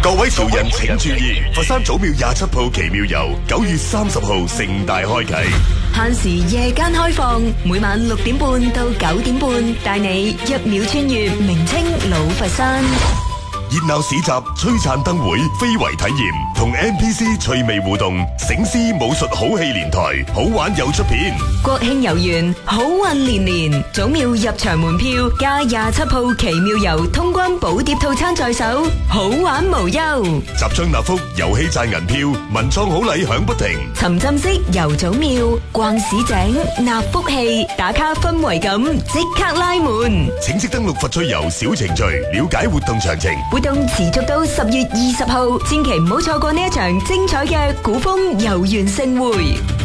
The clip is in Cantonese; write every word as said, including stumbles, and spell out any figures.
各位潮人請注意，佛山祖廟廿七號奇妙遊九月三十號盛大開啟， 限時夜間開放，每晚六點半到九點半，帶你一秒穿越名稱老佛山。 熱鬧市集、璀璨燈會、非遺體驗同 N P C 趣味互動，醒獅武術好戲連台，好玩又出片。 國慶遊園，好運連連，祖廟入場門票加廿七號奇妙遊通關寶碟套餐在手，好玩無憂。 集章納福，遊戲賺銀票，文創好禮響不停。 沉浸式遊祖廟，逛市井，納福氣，打卡氛圍感，即刻拉門。 請即登錄佛趣遊小程序，了解活動詳情。 活動持續到十月二十號，千祈唔好錯過呢一場精彩嘅古風遊園盛會。